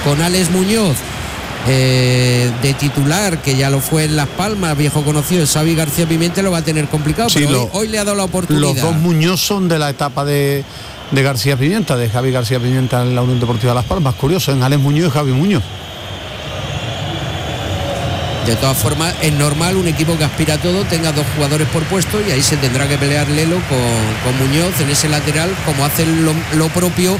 con Alex Muñoz de titular, que ya lo fue en Las Palmas, viejo conocido de Xavi García Pimienta, lo va a tener complicado, sí, pero hoy le ha dado la oportunidad. Los dos Muñoz son de la etapa de García Pimienta, de Xavi García Pimienta en la Unión Deportiva Las Palmas. Curioso, en Alex Muñoz y Javi Muñoz. De todas formas, es normal un equipo que aspira a todo tenga dos jugadores por puesto, y ahí se tendrá que pelear Lelo con Muñoz en ese lateral, como hacen lo propio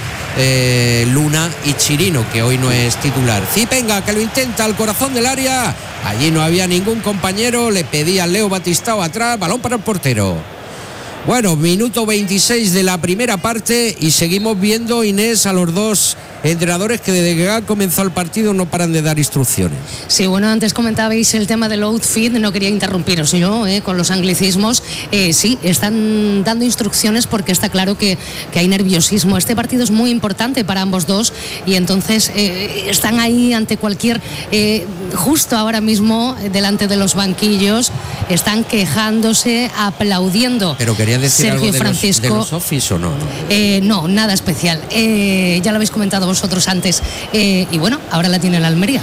Luna y Chirino, que hoy no es titular. Zipenga, que lo intenta al corazón del área, allí no había ningún compañero, le pedía Leo Batistao atrás, balón para el portero. Bueno, minuto 26 de la primera parte y seguimos viendo, Inés, a los dos entrenadores que desde que ha comenzado el partido no paran de dar instrucciones. Sí, bueno, antes comentabais el tema del outfit, no quería interrumpiros yo con los anglicismos. Sí, están dando instrucciones porque está claro que hay nerviosismo. Este partido es muy importante para ambos dos y entonces están ahí ante cualquier, justo ahora mismo delante de los banquillos, están quejándose, aplaudiendo. Pero quería decir Sergio algo Francisco, de los office o no. No, nada especial. Ya lo habéis comentado vosotros antes. Y bueno, ahora la tiene el Almería.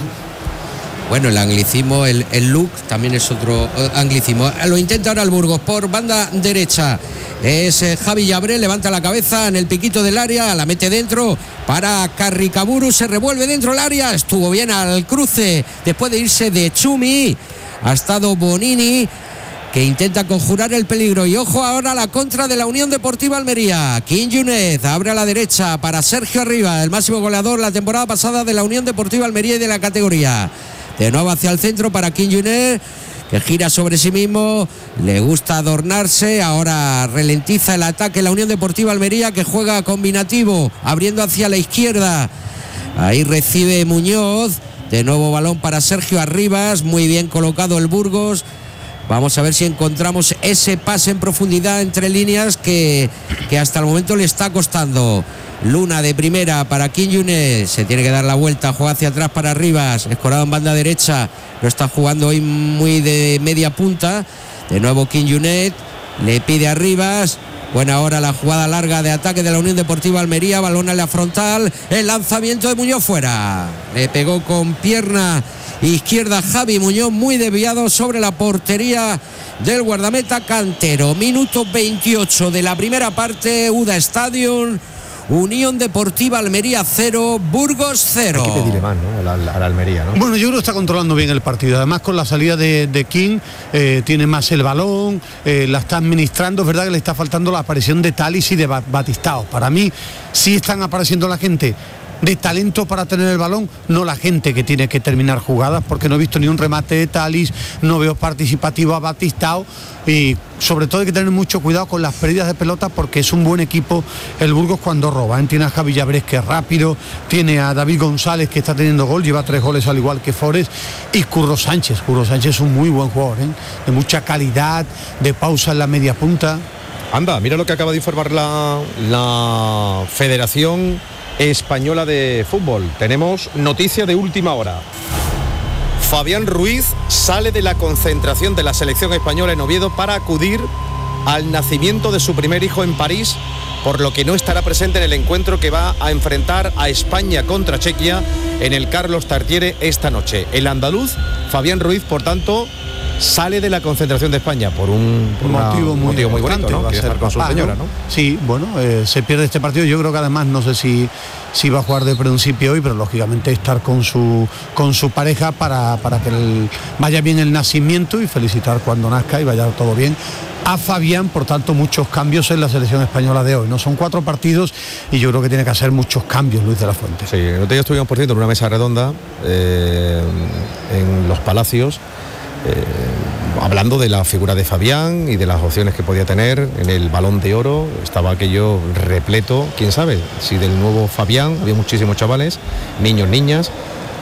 Bueno, el anglicismo, el look también es otro anglicismo. Lo intenta ahora el Burgos por banda derecha. Es Javi Llabré, levanta la cabeza en el piquito del área, la mete dentro para Carricaburu, se revuelve dentro del área, estuvo bien al cruce después de irse de Chumi. Ha estado Bonini, que intenta conjurar el peligro, y ojo ahora la contra de la Unión Deportiva Almería. King Yunez abre a la derecha para Sergio Arribas, el máximo goleador la temporada pasada de la Unión Deportiva Almería y de la categoría. De nuevo hacia el centro para King Yunez, que gira sobre sí mismo, le gusta adornarse, ahora ralentiza el ataque la Unión Deportiva Almería, que juega combinativo, abriendo hacia la izquierda. Ahí recibe Muñoz, de nuevo balón para Sergio Arribas, muy bien colocado el Burgos. Vamos a ver si encontramos ese pase en profundidad entre líneas que hasta el momento le está costando. Luna de primera para King Yunez, se tiene que dar la vuelta, juega hacia atrás para Arribas, escorado en banda derecha, lo está jugando hoy muy de media punta. De nuevo King Yunez, le pide a Arribas. Buena hora la jugada larga de ataque de la Unión Deportiva Almería, balón a la frontal, el lanzamiento de Muñoz fuera. Le pegó con pierna izquierda Javi Muñoz, muy desviado sobre la portería del guardameta Cantero. Minuto 28 de la primera parte, UDA Stadium, Unión Deportiva Almería 0, Burgos 0. Hay que pedirle más, ¿no? a la Almería, ¿no? Bueno, yo creo que está controlando bien el partido. Además, con la salida de King, tiene más el balón, la está administrando. Es verdad que le está faltando la aparición de Talis y de Batistao. Para mí, sí están apareciendo la gente de talento para tener el balón, no la gente que tiene que terminar jugadas, porque no he visto ni un remate de Talis, no veo participativo a Batistao, y sobre todo hay que tener mucho cuidado con las pérdidas de pelota, porque es un buen equipo el Burgos cuando roba. Tiene a Javi Llabrés, que es rápido, tiene a David González, que está teniendo gol, lleva 3 goles al igual que Forest, y Curro Sánchez es un muy buen jugador, de mucha calidad, de pausa en la media punta. Anda, mira lo que acaba de informar la Federación Española de Fútbol. Tenemos noticia de última hora. Fabián Ruiz sale de la concentración de la selección española en Oviedo para acudir al nacimiento de su primer hijo en París, por lo que no estará presente en el encuentro que va a enfrentar a España contra Chequia en el Carlos Tartiere esta noche. El andaluz Fabián Ruiz, por tanto, sale de la concentración de España por un motivo muy bonito, ¿no? Quiere estar con su señora, ¿no? Sí, bueno, se pierde este partido. Yo creo que además, no sé si va a jugar de principio hoy, pero lógicamente estar con su pareja para que vaya bien el nacimiento y felicitar cuando nazca y vaya todo bien a Fabián. Por tanto, muchos cambios en la selección española de hoy, ¿no? Son 4 partidos y yo creo que tiene que hacer muchos cambios Luis de la Fuente. Sí, el otro día estuvimos, por cierto, en una mesa redonda en Los Palacios, hablando de la figura de Fabián y de las opciones que podía tener en el Balón de Oro. Estaba aquello repleto, quién sabe, si del nuevo Fabián. Había muchísimos chavales, niños, niñas,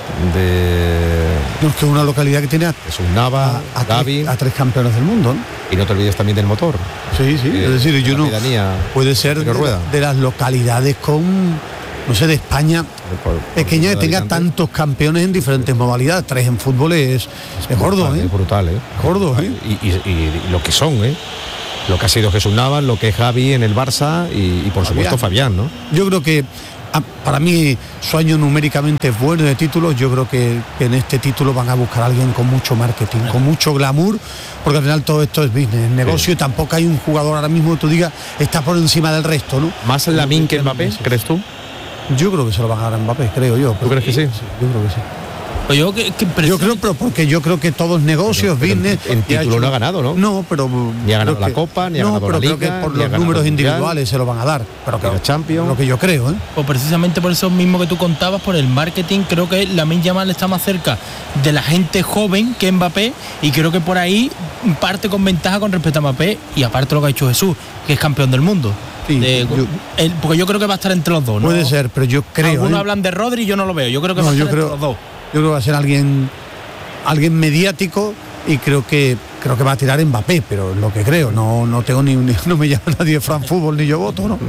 No, es que es una localidad que tiene a Nava, Gavi, a 3 campeones del mundo, ¿no? Y no te olvides también del motor. Sí, es decir, yo no puede ser de las localidades no sé, de España pequeña que tenga tantos campeones en diferentes modalidades. 3 en fútbol es gordo, Es brutal, gordo, y lo que son, lo que ha sido Jesús Navas, lo que es Javi en el Barça y por supuesto Fabián, ¿no? Yo creo que para mí su año numéricamente es bueno de títulos. Yo creo que en este título van a buscar a alguien con mucho marketing, con mucho glamour, porque al final todo esto es business, negocio, y tampoco hay un jugador ahora mismo que tú digas está por encima del resto, ¿no? ¿Más Lamine que Mbappé, crees tú? Yo creo que se lo van a dar a Mbappé, creo yo. ¿Tú crees que sí? Sí, yo creo que sí. Pues yo creo, pero porque yo creo que todo es negocios, business. En título no ha ganado, ¿no? No, pero ni ha ganado la Copa, ni ha ganado la Liga, creo que por los números individuales se lo van a dar. Pero que la Champions, lo que yo creo, ¿eh? O precisamente por eso mismo que tú contabas, por el marketing, creo que Lamine Yamal está más cerca de la gente joven que Mbappé, y creo que por ahí parte con ventaja con respecto a Mbappé, y aparte lo que ha hecho Jesús, que es campeón del mundo. Sí, porque yo creo que va a estar entre los dos, ¿no? Puede ser, pero yo creo. Algunos hablan de Rodri, yo no lo veo. Yo creo que va a estar entre los dos. Yo creo que va a ser alguien mediático, y creo que va a tirar Mbappé, pero lo que creo, no tengo no me llama nadie de France Football ni yo voto, ¿no?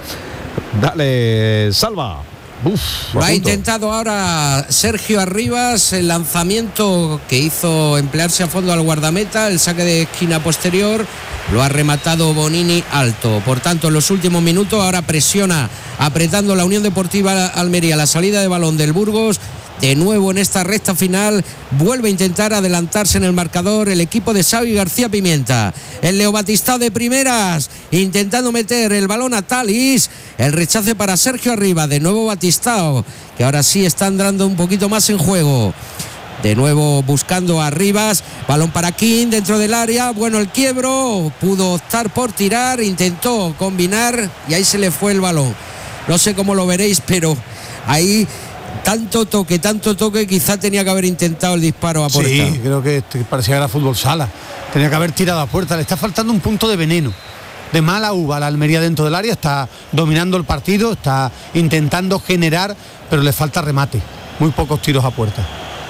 Dale, Salva. Lo ha intentado ahora Sergio Arribas, el lanzamiento que hizo emplearse a fondo al guardameta, el saque de esquina posterior, lo ha rematado Bonini alto. Por tanto, en los últimos minutos ahora presiona apretando la Unión Deportiva Almería la salida de balón del Burgos. De nuevo en esta recta final vuelve a intentar adelantarse en el marcador el equipo de Xavi García Pimienta. El Leo Batistao de primeras intentando meter el balón a Thalys. El rechace para Sergio Arribas. De nuevo Batistao, que ahora sí está entrando un poquito más en juego. De nuevo buscando a Arribas. Balón para King dentro del área. Bueno, el quiebro. Pudo optar por tirar. Intentó combinar y ahí se le fue el balón. No sé cómo lo veréis, pero ahí tanto toque, quizá tenía que haber intentado el disparo a puerta. Sí, creo que parecía que era fútbol sala. Tenía que haber tirado a puerta. Le está faltando un punto de veneno, de mala uva. La Almería dentro del área está dominando el partido, está intentando generar, pero le falta remate. Muy pocos tiros a puerta.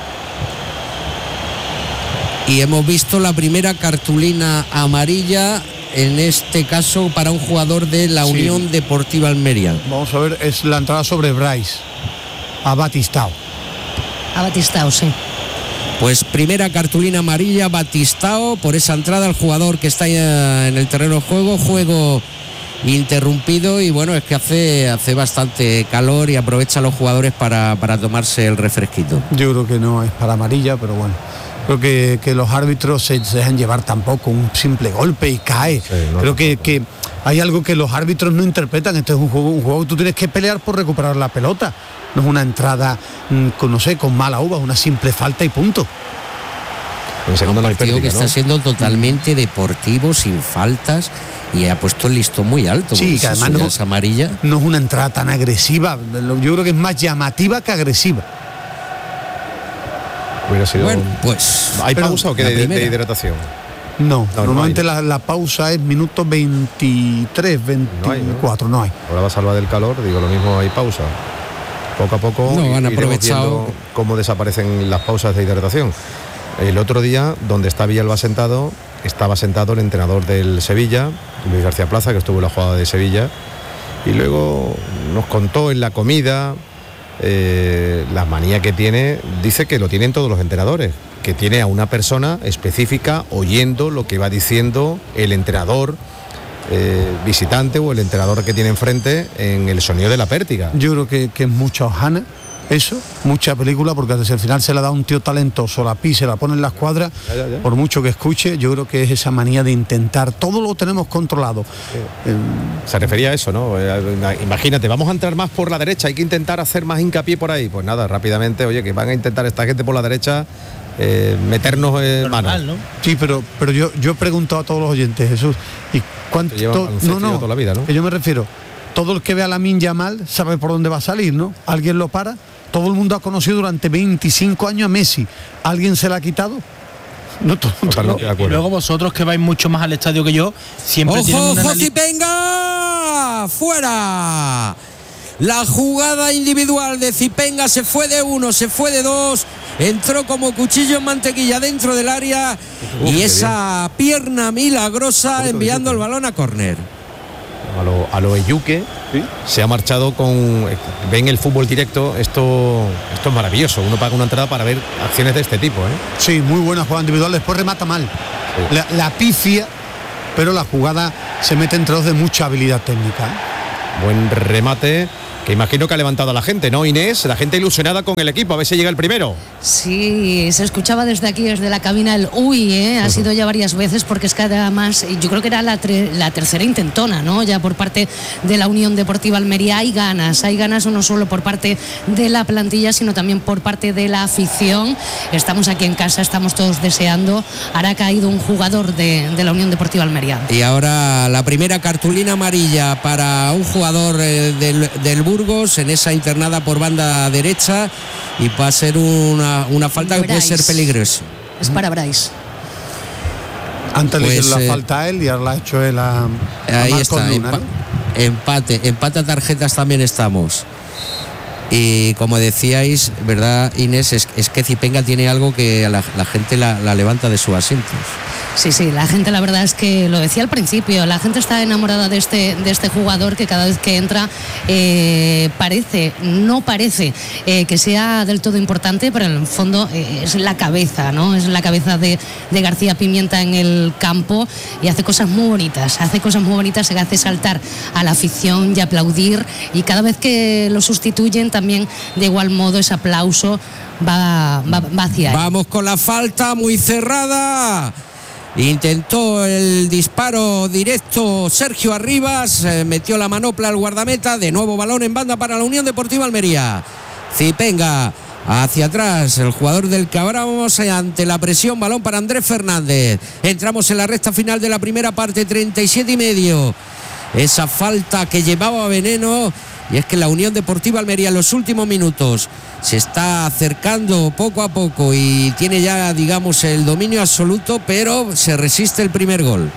Y hemos visto la primera cartulina amarilla, en este caso para un jugador de la Unión Deportiva Almería. Vamos a ver, es la entrada sobre Bryce a Batistao. A Batistao, sí. Pues primera cartulina amarilla, Batistao, por esa entrada al jugador que está en el terreno de juego interrumpido, y bueno, es que hace bastante calor y aprovecha a los jugadores para tomarse el refresquito. Yo creo que no es para amarilla, pero bueno, creo que los árbitros se dejan llevar tampoco un simple golpe y cae. Sí, no, creo que hay algo que los árbitros no interpretan. Este es un juego que tú tienes que pelear por recuperar la pelota. No es una entrada con mala uva, una simple falta y punto. Un partido que está siendo totalmente deportivo, sin faltas, y ha puesto el listón muy alto. Sí, que además no es amarilla. No es una entrada tan agresiva. Yo creo que es más llamativa que agresiva. Hubiera sido... Bueno, pues... ¿Hay pausa o qué de hidratación? No, normalmente la pausa es minutos 23, 24, no hay. Ahora va a salvar del calor, digo, lo mismo hay pausa. Poco a poco han aprovechado cómo desaparecen las pausas de hidratación. El otro día, donde está Villalba sentado, estaba sentado el entrenador del Sevilla, Luis García Plaza, que estuvo en la jugada de Sevilla, y luego nos contó en la comida la manía que tiene. Dice que lo tienen todos los entrenadores, que tiene a una persona específica oyendo lo que va diciendo el entrenador visitante o el entrenador que tiene enfrente en el sonido de la pértiga. Yo creo que es mucha hojana eso, mucha película, porque desde el final se la da un tío talentoso, la pisa, la pone en la escuadra, ya. Por mucho que escuche. Yo creo que es esa manía de intentar, todo lo tenemos controlado. Se refería a eso, ¿no? Imagínate, vamos a entrar más por la derecha, hay que intentar hacer más hincapié por ahí. Pues nada, rápidamente, oye, que van a intentar esta gente por la derecha meternos en mano, ¿no? Sí, pero yo he preguntado a todos los oyentes, Jesús, ¿y cuánto? Toda la vida, ¿no? Que yo me refiero, todo el que ve a Lamine Yamal sabe por dónde va a salir, ¿no? ¿Alguien lo para? Todo el mundo ha conocido durante 25 años a Messi. ¿Alguien se la ha quitado? No, y luego vosotros, que vais mucho más al estadio que yo, siempre ¡ojo, Zipenga! ¡Fuera! La jugada individual de Zipenga, se fue de uno, se fue de dos, entró como cuchillo en mantequilla dentro del área, y esa pierna milagrosa enviando el balón a córner. A lo Eyuque, ¿sí? Se ha marchado con... Ven el fútbol directo, esto es maravilloso. Uno paga una entrada para ver acciones de este tipo, ¿eh? Sí, muy buena jugada individual, después remata mal. Sí. La pifia, pero la jugada se mete entre dos de mucha habilidad técnica, ¿eh? Buen remate que imagino que ha levantado a la gente, ¿no, Inés? La gente ilusionada con el equipo, a ver si llega el primero. Sí, se escuchaba desde aquí, desde la cabina, el uy, ha sido ya varias veces, porque es que además yo creo que era la tercera intentona, ¿no? Ya por parte de la Unión Deportiva Almería hay ganas no solo por parte de la plantilla, sino también por parte de la afición. Estamos aquí en casa, estamos todos deseando. Ahora ha caído un jugador de la Unión Deportiva Almería. Y ahora la primera cartulina amarilla para un jugador del Burgos en esa internada por banda derecha, y va a ser una falta que puede ser peligrosa. Es para Bryce. Antes le hizo la falta a él y ahora la ha hecho él a ahí Marcos está, Luna, ¿no? empate a tarjetas también estamos. Y como decíais, ¿verdad, Inés? Es que Zipenga tiene algo que a la gente la levanta de sus asientos. Sí, la gente, la verdad es que lo decía al principio, la gente está enamorada de este jugador, que cada vez que entra no parece que sea del todo importante, pero en el fondo es la cabeza, ¿no? Es la cabeza de García Pimienta en el campo, y hace cosas muy bonitas, se hace saltar a la afición y aplaudir, y cada vez que lo sustituyen también de igual modo ese aplauso va hacia él. Vamos con la falta muy cerrada. Intentó el disparo directo Sergio Arribas, metió la manopla al guardameta, de nuevo balón en banda para la Unión Deportiva Almería. Zipenga hacia atrás, el jugador del que hablábamos, ante la presión, balón para Andrés Fernández. Entramos en la recta final de la primera parte, 37,5. Esa falta que llevaba veneno, y es que la Unión Deportiva Almería en los últimos minutos se está acercando poco a poco y tiene ya, digamos, el dominio absoluto, pero se resiste el primer gol.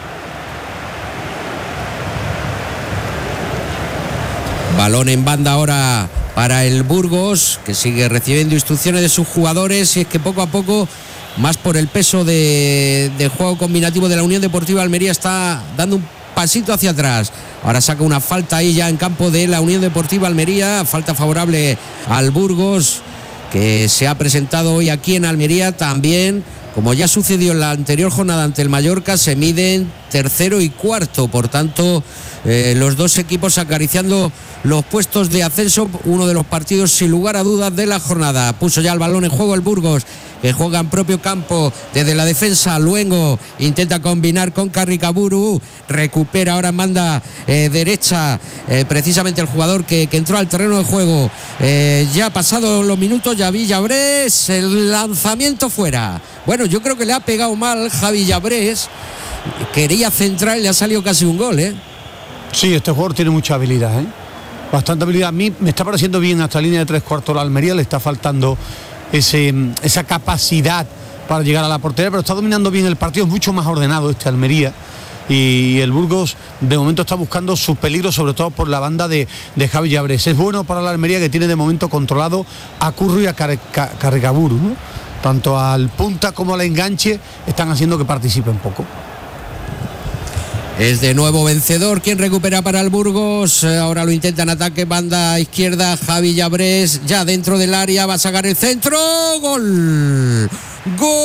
Balón en banda ahora para el Burgos, que sigue recibiendo instrucciones de sus jugadores, y es que poco a poco, más por el peso de juego combinativo de la Unión Deportiva Almería, está dando un pasito hacia atrás. Ahora saca una falta ahí ya en campo de la Unión Deportiva Almería, falta favorable al Burgos, que se ha presentado hoy aquí en Almería. También, como ya sucedió en la anterior jornada ante el Mallorca, se miden tercero y cuarto, por tanto los dos equipos acariciando los puestos de ascenso, uno de los partidos sin lugar a dudas de la jornada. Puso ya el balón en juego el Burgos, que juega en propio campo desde la defensa. Luengo intenta combinar con Carricaburu, recupera ahora en banda derecha precisamente el jugador que entró al terreno de juego. Ya pasado los minutos, Javi Llabrés, el lanzamiento fuera. Bueno, yo creo que le ha pegado mal Javi Llabrés, quería centrar y le ha salido casi un gol, ¿eh? Sí, este jugador tiene mucha habilidad, ¿eh? Bastante habilidad. A mí me está pareciendo bien hasta la línea de 3/4 la Almería, le está faltando esa capacidad para llegar a la portería, pero está dominando bien el partido, es mucho más ordenado este Almería, y el Burgos de momento está buscando sus peligros, sobre todo por la banda de Javi Llabrés. Es bueno para la Almería, que tiene de momento controlado a Curro y a Carricaburu, ¿no? Tanto al punta como al enganche están haciendo que participe un poco. Es de nuevo vencedor quien recupera para el Burgos. Ahora lo intenta en ataque, banda izquierda, Javi Llabrés, ya dentro del área, va a sacar el centro. ¡Gol! ¡Gol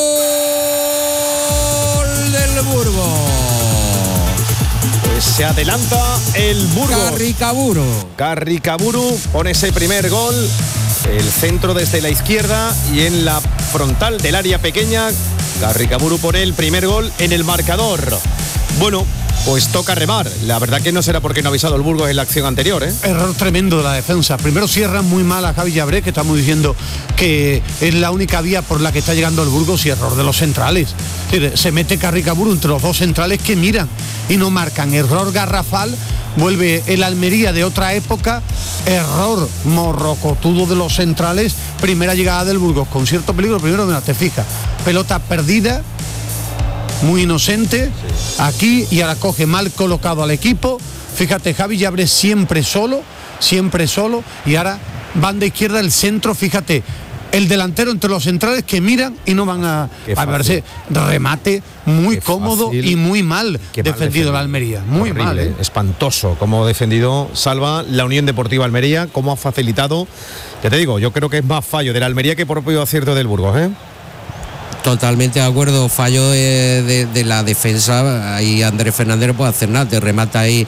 del Burgos! Pues se adelanta el Burgos. Carricaburu pone ese primer gol. El centro desde la izquierda y en la frontal del área pequeña. Carricaburu pone el primer gol en el marcador. Bueno, pues toca remar. La verdad que no será porque no ha avisado el Burgos en la acción anterior, ¿eh? Error tremendo de la defensa. Primero cierran muy mal a Javi Llabrés, que estamos diciendo que es la única vía por la que está llegando el Burgos, y error de los centrales. Se mete Carricaburu entre los dos centrales que miran y no marcan. Error garrafal. Vuelve el Almería de otra época. Error morrocotudo de los centrales. Primera llegada del Burgos con cierto peligro. Primero, mira, te fijas, pelota perdida, muy inocente aquí, y ahora coge mal colocado al equipo. Fíjate, Javi Llabrés siempre solo, y ahora banda izquierda, el centro, fíjate, el delantero entre los centrales que miran y no van a verse. Remate muy Qué cómodo fácil. Y muy mal defendido la Almería, muy Horrible, mal, ¿eh? Espantoso cómo ha defendido Salva la Unión Deportiva Almería, cómo ha facilitado. Ya te digo, yo creo que es más fallo de la Almería que propio acierto del Burgos, ¿eh? Totalmente de acuerdo, fallo de la defensa. Ahí Andrés Fernández no puede hacer nada, te remata ahí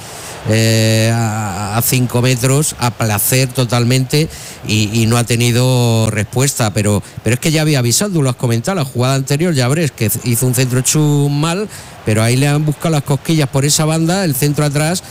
a 5 metros a placer totalmente y no ha tenido respuesta, pero es que ya había avisado, tú lo has comentado, la jugada anterior, Llabres, que hizo un centro mal, pero ahí le han buscado las cosquillas por esa banda, el centro atrás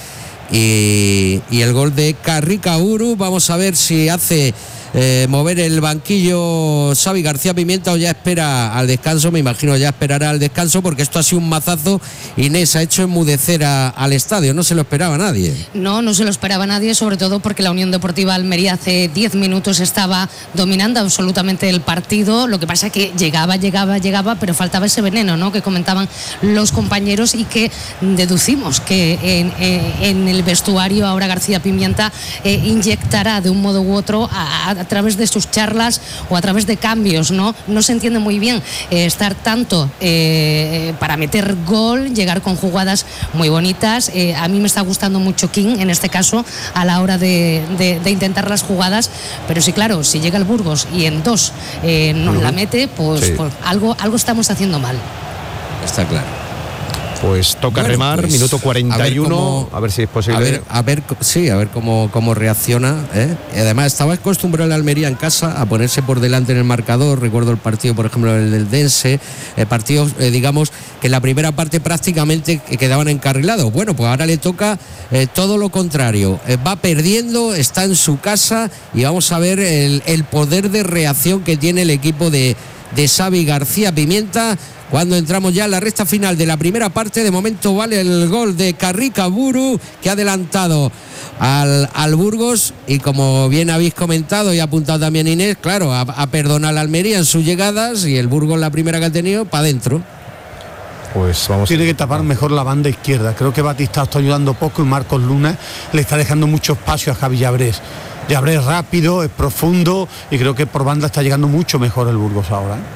y el gol de Carricauru. Vamos a ver si hace mover el banquillo Xavi García Pimienta o ya espera al descanso. Me imagino ya esperará al descanso, porque esto ha sido un mazazo, Inés, ha hecho enmudecer al estadio, no se lo esperaba nadie. No se lo esperaba nadie, sobre todo porque la Unión Deportiva Almería hace 10 minutos estaba dominando absolutamente el partido. Lo que pasa es que llegaba, pero faltaba ese veneno, ¿no?, que comentaban los compañeros y que deducimos que en el vestuario ahora García Pimienta inyectará de un modo u otro a través de sus charlas o a través de cambios, ¿no? No se entiende muy bien estar tanto para meter gol, llegar con jugadas muy bonitas. A mí me está gustando mucho King en este caso a la hora de intentar las jugadas, pero sí, claro, si llega el Burgos y en 2 nos la mete, pues algo estamos haciendo mal. Está claro. Pues toca remar, pues, minuto 41, a ver si es posible. A ver cómo reacciona, ¿eh? Además, estaba acostumbrado el Almería en casa a ponerse por delante en el marcador. Recuerdo el partido, por ejemplo, el del Dense, partidos, digamos, que en la primera parte prácticamente quedaban encarrilados. Bueno, pues ahora le toca todo lo contrario. Va perdiendo, está en su casa y vamos a ver el poder de reacción que tiene el equipo de Xavi García Pimienta. Cuando entramos ya en la recta final de la primera parte, de momento vale el gol de Carricauru, que ha adelantado al Burgos, y como bien habéis comentado y ha apuntado también Inés, claro, a perdonar a la Almería en sus llegadas, y el Burgos, la primera que ha tenido, para adentro. Pues tiene que tapar mejor la banda izquierda. Creo que Batistao está ayudando poco y Marcos Luna le está dejando mucho espacio a Javi Llabres. Llabres rápido, es profundo, y creo que por banda está llegando mucho mejor el Burgos ahora, ¿eh?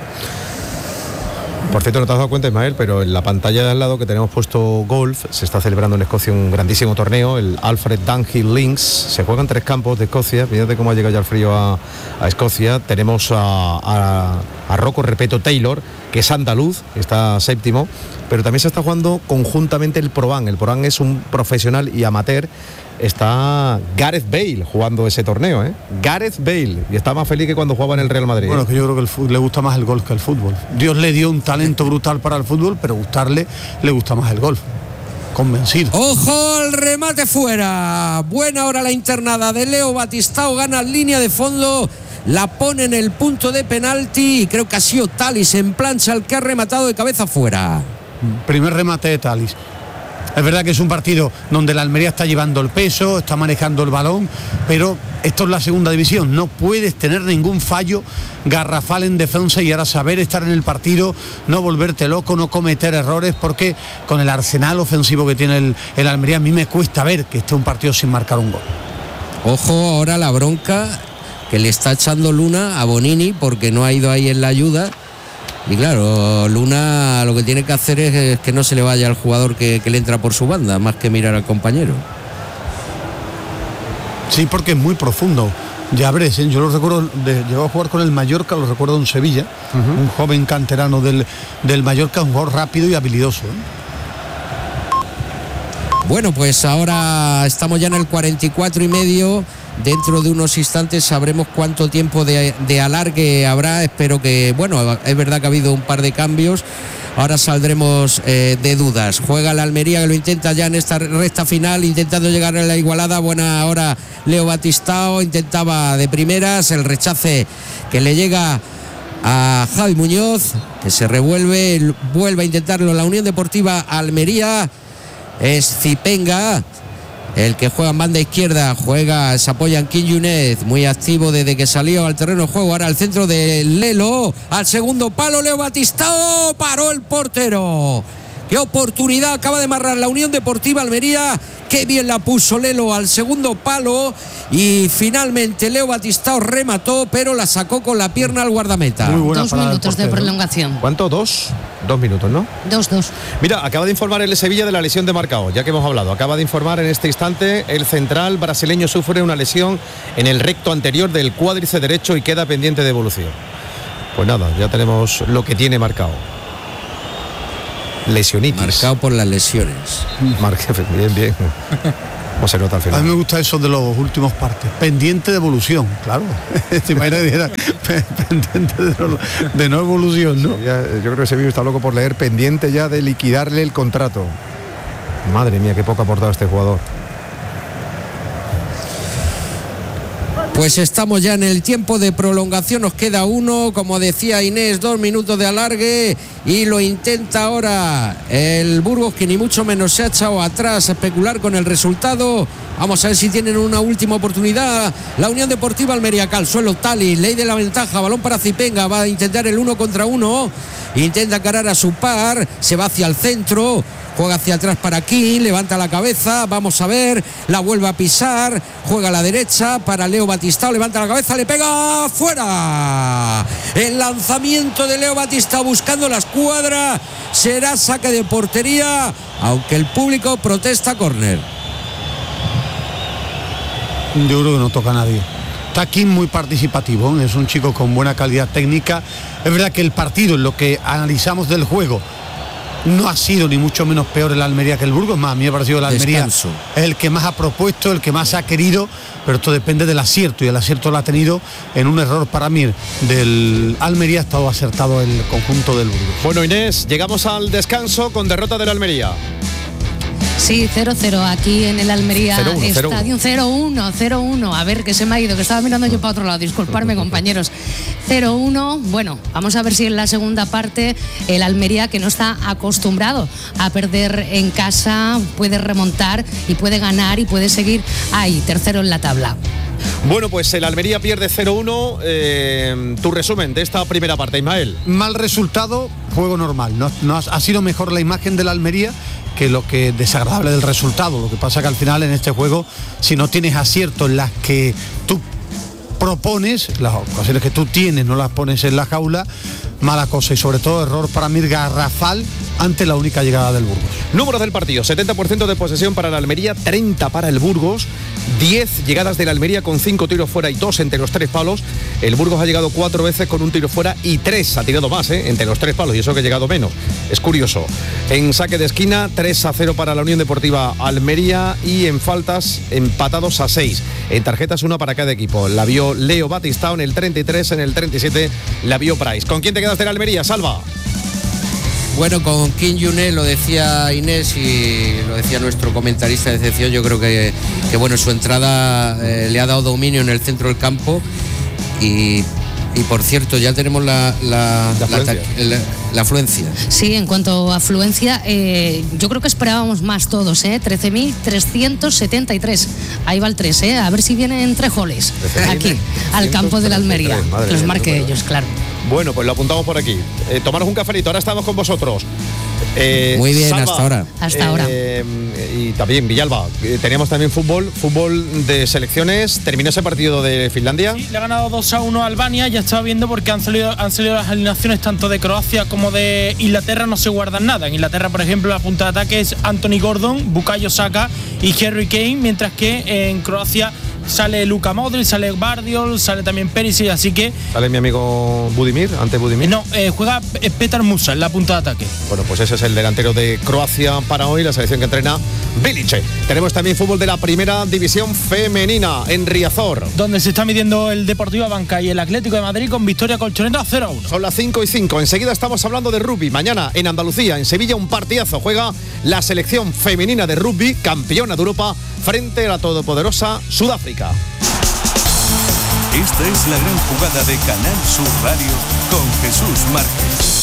Por cierto, no te has dado cuenta, Ismael, pero en la pantalla de al lado que tenemos puesto golf, se está celebrando en Escocia un grandísimo torneo, el Alfred Dunhill Links. Se juegan 3 campos de Escocia. Fíjate cómo ha llegado ya el frío a Escocia. Tenemos a Rocco Repeto Taylor, que es andaluz, está 7º, pero también se está jugando conjuntamente el Proban. El Proban es un profesional y amateur. Está Gareth Bale jugando ese torneo, ¿eh? Gareth Bale, y está más feliz que cuando jugaba en el Real Madrid. Bueno, que yo creo que le gusta más el golf que el fútbol. Dios le dio un talento brutal para el fútbol, pero le gusta más el golf. Convencido. ¡Ojo! El remate fuera. Buena hora la internada de Leo Batistao, gana línea de fondo, la pone en el punto de penalti y creo que ha sido Talis en plancha el que ha rematado de cabeza fuera. Primer remate de Talis. Es verdad que es un partido donde la Almería está llevando el peso, está manejando el balón, pero esto es la segunda división, no puedes tener ningún fallo garrafal en defensa y ahora saber estar en el partido, no volverte loco, no cometer errores, porque con el arsenal ofensivo que tiene el Almería, a mí me cuesta ver que esté un partido sin marcar un gol. Ojo ahora la bronca que le está echando Luna a Bonini porque no ha ido ahí en la ayuda. Y claro, Luna lo que tiene que hacer es que no se le vaya al jugador que le entra por su banda, más que mirar al compañero. Sí, porque es muy profundo. Llabres, yo lo recuerdo, llegó a jugar con el Mallorca, lo recuerdo en Sevilla, un joven canterano del Mallorca, un jugador rápido y habilidoso, ¿eh? Bueno, pues ahora estamos ya en el 44 y medio. Dentro de unos instantes sabremos cuánto tiempo de alargue habrá. Espero que, bueno, es verdad que ha habido un par de cambios. Ahora saldremos de dudas. Juega la Almería, que lo intenta ya en esta recta final, intentando llegar a la igualada. Buena hora Leo Batistao, intentaba de primeras, el rechace que le llega a Javi Muñoz, que se revuelve, vuelve a intentarlo la Unión Deportiva Almería. Es Zipenga el que juega en banda izquierda, se apoya en King Yunez, muy activo desde que salió al terreno de juego. Ahora al centro de Lelo, al segundo palo, Leo Batistao, paró el portero. Qué oportunidad acaba de amarrar la Unión Deportiva Almería, qué bien la puso Lelo al segundo palo, y finalmente Leo Batistao remató, pero la sacó con la pierna al guardameta. Muy buena. 2 minutos de prolongación. ¿Cuánto? 2 minutos, ¿no? 2. Mira, acaba de informar el Sevilla de la lesión de Marcao, ya que hemos hablado. Acaba de informar en este instante, el central brasileño sufre una lesión en el recto anterior del cuádriceps derecho y queda pendiente de evolución. Pues nada, ya tenemos lo que tiene marcado. Lesionitis. Marcado por las lesiones. Bien. ¿Cómo se nota al final? A mí me gusta eso de los últimos partes. Pendiente de evolución, claro. Te imaginas que dijera pendiente de no evolución, ¿no? Yo creo que Sevilla está loco por leer pendiente ya de liquidarle el contrato. Madre mía, qué poco ha aportado este jugador. Pues estamos ya en el tiempo de prolongación, nos queda uno, como decía Inés, 2 minutos de alargue y lo intenta ahora el Burgos, que ni mucho menos se ha echado atrás a especular con el resultado. Vamos a ver si tienen una última oportunidad. La Unión Deportiva Almería, al suelo Tali, ley de la ventaja, balón para Zipenga, va a intentar el 1 contra 1, intenta encarar a su par, se va hacia el centro, juega hacia atrás para aquí, levanta la cabeza, vamos a ver, la vuelve a pisar, juega a la derecha para Leo Batistao, levanta la cabeza, le pega fuera. El lanzamiento de Leo Batistao buscando la escuadra, será saque de portería, aunque el público protesta córner. Yo creo que no toca a nadie. Está aquí muy participativo, es un chico con buena calidad técnica. Es verdad que el partido, en lo que analizamos del juego, no ha sido ni mucho menos peor el Almería que el Burgos. Más, a mí me ha parecido el Almería es el que más ha propuesto, el que más ha querido, pero esto depende del acierto, y el acierto lo ha tenido en un error para mí del Almería. Ha estado acertado el conjunto del Burgos. Bueno, Inés, llegamos al descanso con derrota del Almería. Sí, 0-0 aquí en el Almería 0-1, Estadio, 0-1. A ver, que se me ha ido, que estaba mirando yo para otro lado, disculparme compañeros. 0-1, bueno, vamos a ver si en la segunda parte el Almería, que no está acostumbrado a perder en casa, puede remontar y puede ganar y puede seguir ahí, tercero en la tabla. Bueno, pues el Almería pierde 0-1. Tu resumen de esta primera parte, Ismael. Mal resultado, juego normal. No ha sido mejor la imagen del Almería que lo que desagradable del resultado. Lo que pasa que al final en este juego, si no tienes acierto en las que tú propones, las ocasiones que tú tienes no las pones en la jaula, mala cosa, y sobre todo error para mí garrafal ante la única llegada del Burgos. Números del partido: 70% de posesión para el Almería, 30 para el Burgos, 10 llegadas del Almería con 5 tiros fuera y 2 entre los 3 palos. El Burgos ha llegado 4 veces con un tiro fuera y 3 ha tirado más, entre los 3 palos, y eso que ha llegado menos. Es curioso. En saque de esquina, 3-0 para la Unión Deportiva Almería, y en faltas empatados a 6. En tarjetas, 1 para cada equipo. La vio Leo Batistao en el 33, en el 37 la vio Price. ¿Con quién te quedas de la Almería, Salva? Bueno, con Kim Yuné, lo decía Inés y lo decía nuestro comentarista de excepción. Yo creo que bueno, su entrada le ha dado dominio en el centro del campo, y por cierto, ya tenemos la afluencia. Sí, en cuanto a afluencia, yo creo que esperábamos más todos, 13.373. Ahí va el 3, a ver si vienen 3 goles aquí, al campo de la Almería. Que los marque ellos, claro. Bueno, pues lo apuntamos por aquí. Tomaros un cafelito, ahora estamos con vosotros. Muy bien, Salva, hasta ahora. Y también Villalba, teníamos también fútbol de selecciones. ¿Terminó ese partido de Finlandia? Sí, le ha ganado 2-1 a Albania. Ya estaba viendo porque han salido las alineaciones tanto de Croacia como de Inglaterra, no se guardan nada. En Inglaterra, por ejemplo, la punta de ataque es Anthony Gordon, Bukayo Saka y Harry Kane, mientras que en Croacia sale Luka Modric, sale Bardiol, sale también Perisic, así que... ¿Sale mi amigo Budimir, ante Budimir? No, juega Petar Musa en la punta de ataque. Bueno, pues ese es el delantero de Croacia para hoy, la selección que entrena Bilic. Tenemos también fútbol de la primera división femenina en Riazor, donde se está midiendo el Deportivo Banca y el Atlético de Madrid con victoria colchonera 0-1. Son las 5:05. Enseguida estamos hablando de rugby. Mañana en Andalucía, en Sevilla, un partidazo. Juega la selección femenina de rugby, campeona de Europa, frente a la todopoderosa Sudáfrica. Esta es la gran jugada de Canal Sur Radio con Jesús Márquez.